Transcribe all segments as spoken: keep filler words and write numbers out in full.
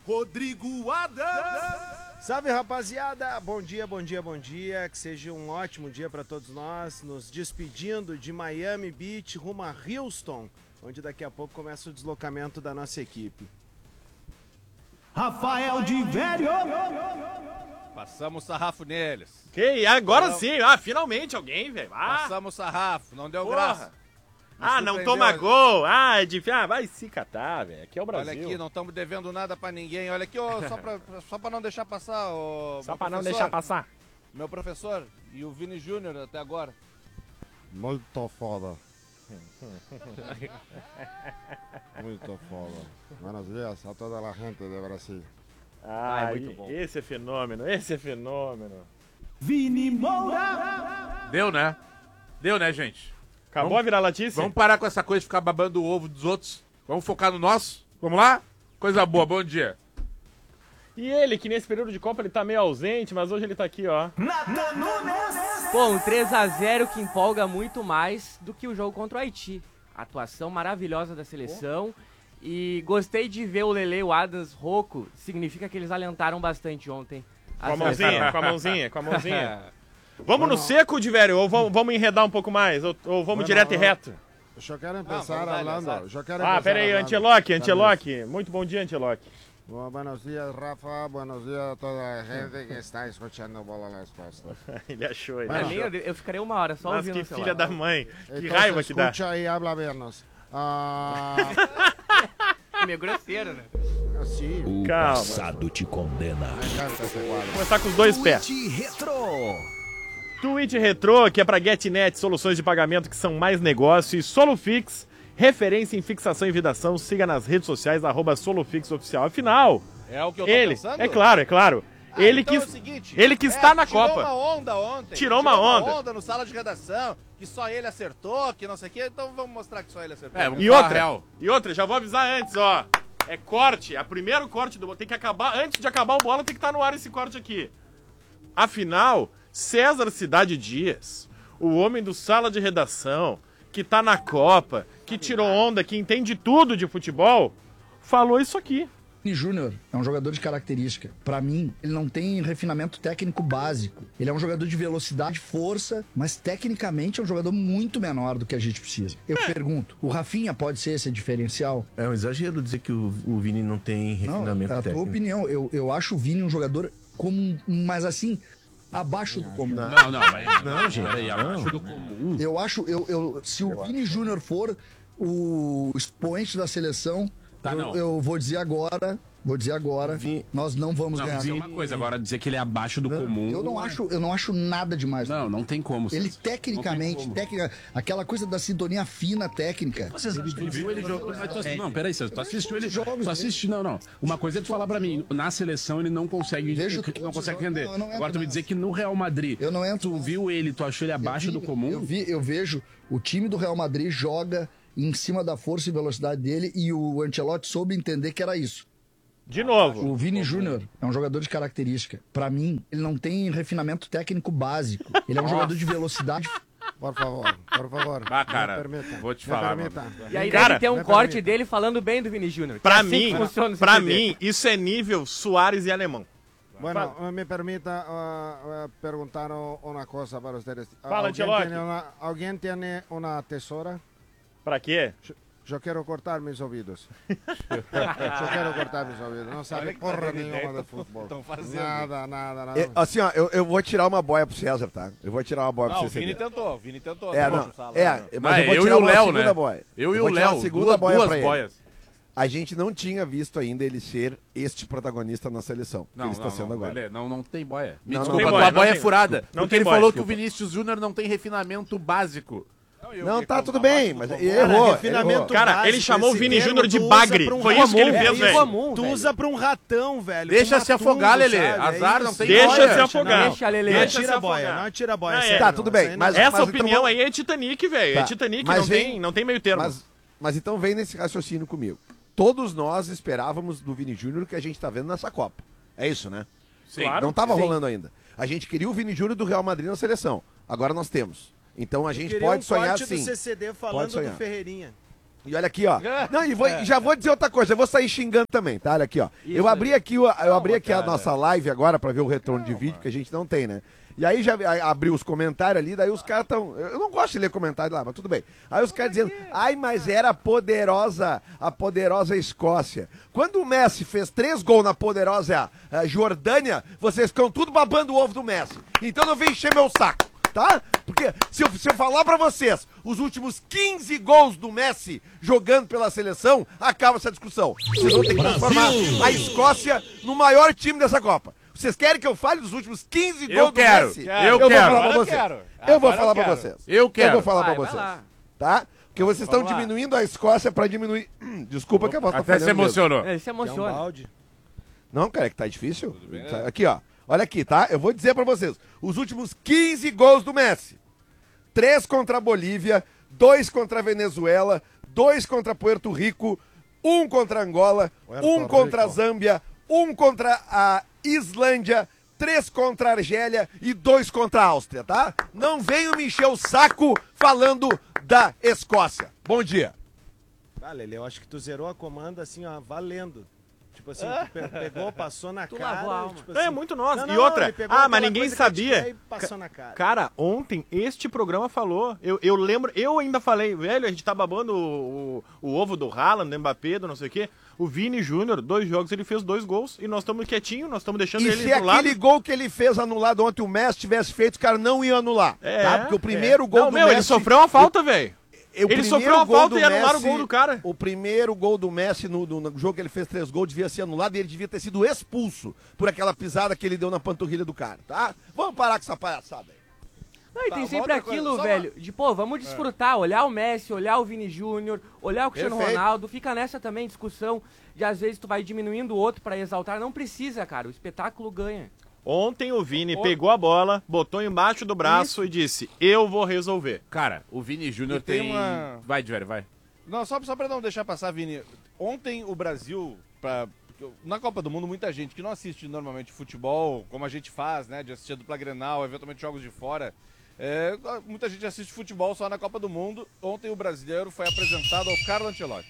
Rodrigo Adams. Salve, rapaziada, bom dia, bom dia, bom dia, que seja um ótimo dia para todos nós, nos despedindo de Miami Beach rumo a Houston, onde daqui a pouco começa o deslocamento da nossa equipe. Rafael de Velho. Passamos o sarrafo neles. Que agora Não. sim, ah, finalmente alguém, velho. Ah, Passamos o sarrafo, não deu Porra. graça. Me ah não surpreendeu. toma gol, ah, é difícil, ah, vai se catar, velho, aqui é o Brasil. Olha aqui, não estamos devendo nada pra ninguém. Olha aqui, ó, só, pra, só pra não deixar passar. Ó, Só meu pra não professor, deixar passar. Meu professor e o Vini Júnior até agora. Muito foda. Muito foda. Buenos dias a toda a gente de Brasil. Ah, Ah, é muito bom. esse é fenômeno, esse é fenômeno. Vini Moura. Deu, né? Deu, né, gente? Acabou Vamos- a viralatice? Vamos parar com essa coisa de ficar babando o ovo dos outros. Vamos focar no nosso? Vamos lá? Coisa boa, bom dia. E ele, que nesse período de Copa ele tá meio ausente, mas hoje ele tá aqui, ó. Nathan Nunes. Pô, um três a zero que empolga muito mais do que o jogo contra o Haiti. Atuação maravilhosa da seleção. E gostei de ver o Lele e o Adams rouco. Significa que eles alentaram bastante ontem. Com a mãozinha, com a mãozinha, com a mãozinha. Vamos no seco, de velho, ou vamos, vamos enredar um pouco mais, ou, ou vamos Bueno, direto e eu- reto? Eu quero Ah, começar vamos lá, falando. Lazar. Eu quero Ah, empezar pera aí, hablando. Anteloque, Tal Anteloque. Muito bom dia, Anteloque. vez. Buenos dias, Rafa. Buenos dias a toda a gente que está escuchando Bola na Resposta. Ele achou, ele Pra achou. mim, eu, eu ficaria uma hora só Mas ouvindo que no celular. filha da mãe, que Então, raiva que dá. escucha e habla menos. Ah, É meio grosseiro, né? sim, O Calma. passado te condena. me encanta esse quadro. Vou começar com os dois pés. Tweet Retro. Tweet Retrô, que é pra GetNet, soluções de pagamento que são mais negócio, e Solufix, referência em fixação e vedação. Siga nas redes sociais, arroba Solufix Oficial. Afinal, É o que eu tô ele, pensando? é claro, é claro, Ah, ele, então que, é o seguinte, ele que é, está na tirou Copa. uma onda ontem. Tirou uma onda. onda no sala de redação, que só ele acertou, que não sei o quê. Então vamos mostrar que só ele acertou. É, vamos E falar outra, real. e outra, já vou avisar antes, ó. É corte, é o primeiro corte do... Tem que acabar, antes de acabar o bola, tem que estar no ar esse corte aqui. Afinal, César Cidade Dias, o homem do sala de redação, que tá na Copa, que tirou onda, que entende tudo de futebol, falou isso aqui. Vini Júnior é um jogador de característica. Pra mim, ele não tem refinamento técnico básico. Ele é um jogador de velocidade, força, mas tecnicamente é um jogador muito menor do que a gente precisa. Eu pergunto, o Rafinha pode ser esse diferencial? É um exagero dizer que o, o Vini não tem Não, refinamento é a tua técnico. opinião. Eu, eu acho o Vini um jogador como, mas assim, abaixo do comum. Não, não, mas... Não, gente, Peraí, não. abaixo do comum. Eu acho, eu, eu, se o Vini Júnior for o expoente da seleção, Tá, eu, não. eu vou dizer agora, vou dizer agora, Vi- nós não vamos Não, ganhar. isso é uma coisa, agora dizer que ele é abaixo do comum. Eu não acho, eu não acho nada demais. Não, não tem como. Ele César. tecnicamente, Não tem como. técnica, aquela coisa da sintonia fina técnica. Vocês acham que ele viu ele jogando? Mas tu assi- Não, peraí, César, tu assistiu ele. Jogos, Tu assiste, não, não. Uma coisa é tu falar pra mim, na seleção ele não consegue, Vejo não todos consegue os render. jogos. Não, eu não entro Agora tu me nessa. dizer que no Real Madrid, Eu não entro tu nessa. viu ele, tu achou ele abaixo Eu vi- do comum? Eu, vi, eu vejo o time do Real Madrid joga em cima da força e velocidade dele e o Ancelotti soube entender que era isso. De novo. O Vini Júnior é um jogador de característica. Pra mim, ele não tem refinamento técnico básico. Ele é um jogador de velocidade. Por favor, por favor. Ah, cara, me permita, vou te me falar, permita. mano. E aí Cara, deve ter um me corte permita. dele falando bem do Vini Júnior. que Pra é assim mim, que funciona esse pra C D. mim, isso é nível Soares e Alemão. Bueno, me permita uh, uh, perguntar uma coisa para vocês. Fala, ¿Alguien Ancelotti. tiene una, ¿Alguien tiene una tesoura? Pra quê? Eu quero cortar meus ouvidos. Eu quero cortar meus ouvidos. Não sabe porra nenhuma de futebol. Estão fazendo. Nada, nada, nada. É, assim, ó, eu, eu vou tirar uma boia pro César, tá? Eu vou tirar uma boia Não, pro o César. Vini tentou, o Vini tentou. É, Não, não. sala, É, não. mas Ah, eu vou eu tirar e o uma Léo, segunda né? boia. Eu e vou o tirar uma Léo, segunda duas, boia duas pra ele. boias. A gente não tinha visto ainda ele ser este protagonista na seleção. que Não, ele está não, sendo não, agora. Lelê, não, não tem boia. Me Não, não desculpa, tem tua boia, boia não é tem- furada. não porque tem ele boia, falou que o desculpa. Vinícius Júnior não tem refinamento básico. Não, tá tudo abaixo bem, do mas comum. ele Cara, errou. refinamento errou. Cara, básico, ele chamou o esse Vini termo Júnior de tu usa bagre. pra um Foi isso que ele comum, fez, é velho. comum, Tu velho. usa pra um ratão, velho. Deixa pra um se afogar, matungo, Lelê. sabe? Azar, É não isso. tem Deixa boia. se afogar. Deixa, Lelê. Não Deixa se tira a boia, afogar. não tira a boia. Não, é. sério, Tá, não, tudo isso bem, aí mas- não- Essa mas opinião então- aí é Titanic, velho. Tá, É Titanic, mas não, vem- tem, não tem meio termo. Mas, mas então vem nesse raciocínio comigo. Todos nós esperávamos do Vini Júnior o que a gente tá vendo nessa Copa. É isso, né? Sim. Claro. Não tava Sim. rolando ainda. A gente queria o Vini Júnior do Real Madrid na seleção. Agora nós temos. Então a gente Queria pode um sonhar corte sim. do C C D Pode falando sonhar. do Ferreirinha. E olha aqui, ó. Não, e vou- e já vou dizer outra coisa, eu vou sair xingando também, tá? Olha aqui, ó. Isso eu abri aí. aqui, o- eu abri aqui a cara. nossa live agora pra ver o retorno de vídeo, que a gente não tem, né? E aí já a- abri os comentários ali, daí os caras tão. Eu não gosto de ler comentário lá, mas tudo bem. Aí os caras dizendo, ai, mas era a poderosa, a poderosa Escócia. Quando o Messi fez três gols na poderosa eh, Jordânia, vocês ficam tudo babando o ovo do Messi. Então não vem encher meu saco. Tá? Porque se eu, se eu falar pra vocês os últimos quinze gols do Messi jogando pela seleção, acaba essa discussão. Vocês vão ter que transformar a Escócia no maior time dessa Copa. Vocês querem que eu fale dos últimos quinze Eu gols do quero, Messi? eu vou quero. falar pra Agora eu vocês. quero. Eu vou Agora falar eu pra quero. vocês. Eu quero. Eu vou falar Vai, pra vai vocês. lá. Tá? Porque vocês estão Vamos lá. diminuindo a Escócia pra diminuir. Desculpa que a voz tá Até se falhando mesmo. emocionou. Ele se Quer um emociona. balde? Não, cara, é que tá difícil. Tá- Aqui, ó. Olha aqui, tá? Eu vou dizer pra vocês. Os últimos quinze gols do Messi. Três contra a Bolívia, dois contra a Venezuela, dois contra Puerto Rico, um contra Angola, Puerto um contra a Rico. Zâmbia, um contra a Islândia, três contra a Argélia e dois contra a Áustria, tá? Não venham me encher o saco falando da Escócia. Bom dia. Ah, Lele, eu acho que tu zerou a comanda assim, ó, valendo. Tipo assim, tu pe- pegou, passou na Tu cara. lavou a alma. Tipo É assim, muito nosso. Não, E não, outra, ele pegou ah, aquela mas ninguém coisa que a gente sabia. quer e passou na cara. Cara, ontem este programa falou. Eu, eu lembro, eu ainda falei, velho, a gente tá babando o, o, o ovo do Haaland, do Mbappé, do não sei o quê. O Vini Júnior, dois jogos, ele fez dois gols e nós estamos quietinhos, nós estamos deixando E ele se do lado. aquele gol que ele fez anulado ontem o Messi tivesse feito, os caras não iam anular. É, tá? Porque o primeiro é. gol Não, do meu, Messi... ele sofreu uma falta, velho. O Ele primeiro sofreu uma gol falta do e anularam o Messi- gol do cara. O primeiro gol do Messi no, no- no jogo que ele fez três gols devia ser anulado e ele devia ter sido expulso por aquela pisada que ele deu na panturrilha do cara, tá? Vamos parar com essa palhaçada aí. Não, e tem Tá, sempre outra coisa, aquilo, só velho, de pô, vamos desfrutar, olhar o Messi, olhar o Vini Júnior, olhar o Cristiano Perfeito. Ronaldo, fica nessa também discussão de às vezes tu vai diminuindo o outro pra exaltar, não precisa, cara, o espetáculo ganha. Ontem o Vini pegou a bola, botou embaixo do braço e disse, eu vou resolver. Cara, o Vini Júnior E tem tem... uma- Vai, velho, vai. Não, só, só pra não deixar passar, Vini. Ontem o Brasil, pra, na Copa do Mundo, muita gente que não assiste normalmente futebol, como a gente faz, né? De assistir a dupla Grenal, eventualmente jogos de fora. é, muita gente assiste futebol só na Copa do Mundo. Ontem o brasileiro foi apresentado ao Carlo Ancelotti.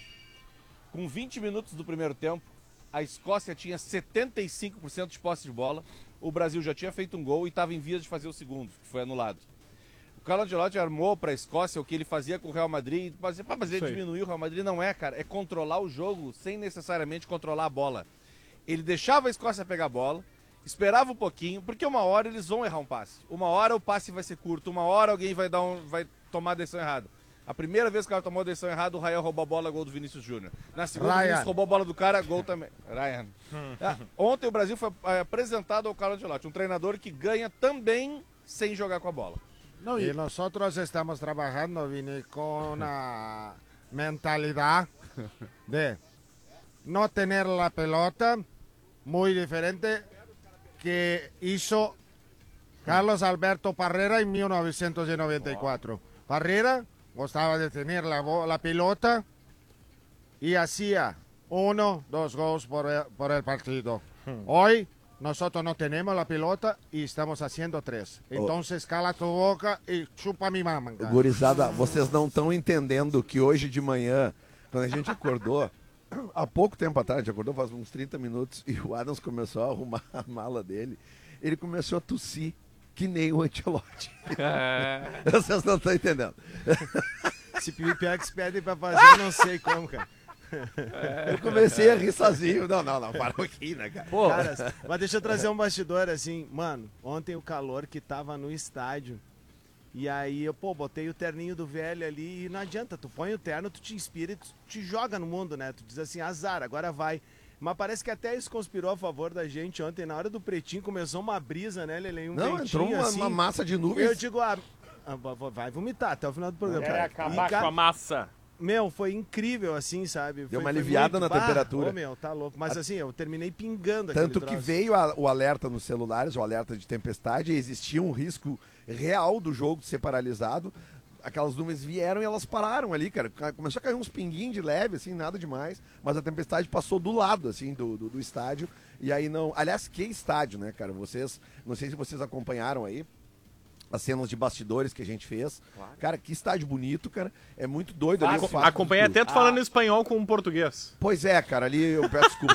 Com vinte minutos do primeiro tempo, a Escócia tinha setenta e cinco por cento de posse de bola. O Brasil já tinha feito um gol e estava em vias de fazer o segundo, que foi anulado. O Carlo Ancelotti armou para a Escócia o que ele fazia com o Real Madrid. Mas, pá, mas ele diminuiu o Real Madrid. Não é, cara. É controlar o jogo sem necessariamente controlar a bola. Ele deixava a Escócia pegar a bola, esperava um pouquinho, porque uma hora eles vão errar um passe. Uma hora o passe vai ser curto, uma hora alguém vai, dar um, vai tomar a decisão errada. A primeira vez que o cara tomou a decisão errada, o Rayan roubou a bola, gol do Vinícius Júnior. Na segunda, o Ryan. Vinícius roubou a bola do cara, gol também. Ryan. Ah, ontem o Brasil foi ah, apresentado ao Carlo Ancelotti, um treinador que ganha também sem jogar com a bola. Não, Y e, nosotros estamos trabajando, Vini, con una mentalidad de no tener la pelota muy diferente que hizo Carlos Alberto Parreira en mil novecientos noventa y cuatro. Parreira gustaba de tener la, bo- la pelota y hacía uno, dos goles por el, por el partido. Hoy nosotros no tenemos la pelota y estamos haciendo tres. Entonces cala tu boca y chupa mi mama. cara. Gurizada, vocês não estão entendendo que hoje de manhã, quando a gente acordou, há pouco tempo atrás, a gente acordou faz uns trinta minutos, e o Adams começou a arrumar a mala dele, ele começou a tossir que nem o Ancelotti. Vocês não estão entendendo. Se pior que se pedem pra fazer, eu não sei como, cara. Eu comecei a rir sozinho. Não, não, não, parou aqui, né, cara? Pô, Cara, mas deixa eu trazer um bastidor assim, mano, ontem o calor que tava no estádio, e aí eu, pô, botei o terninho do velho ali e não adianta, tu põe o terno, tu te inspira e tu te joga no mundo, né? Tu diz assim, azar, agora vai. Mas parece que até isso conspirou a favor da gente ontem, na hora do pretinho começou uma brisa, né, Lele? Um Não, ventinho, entrou uma, assim. uma massa de Eu nuvens. digo, ah, ah, vai- vai vomitar até o final do programa. Quer cara. acabar E, cara, com a massa. Meu, foi incrível, assim, sabe? Deu Foi- uma foi aliviada muito- na Bah, temperatura. Ô, meu, tá louco. Mas assim, eu terminei pingando Tanto aquele que troço. veio a- o alerta nos celulares, o alerta de tempestade, e existia um risco real do jogo de ser paralisado. Aquelas nuvens vieram e elas pararam ali, cara. Ca- Começou a cair uns pinguinhos de leve, assim, nada demais. Mas a tempestade passou do lado, assim, do, do, do estádio. E aí não. Aliás, que estádio, né, cara? Vocês. Não sei se vocês acompanharam aí. as cenas de bastidores que a gente fez. Cara, que estádio bonito, cara. É muito doido ali o fato Acompanhei de tu- até tu falando espanhol com um português. Pois é, cara, ali eu peço desculpa.